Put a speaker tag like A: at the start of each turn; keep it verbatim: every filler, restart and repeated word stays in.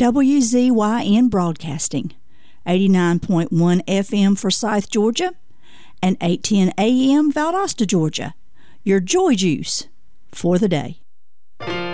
A: W Z Y N Broadcasting, eighty-nine point one F M Forsyth, Georgia, and eight ten A M Valdosta, Georgia. Your joy juice for the day.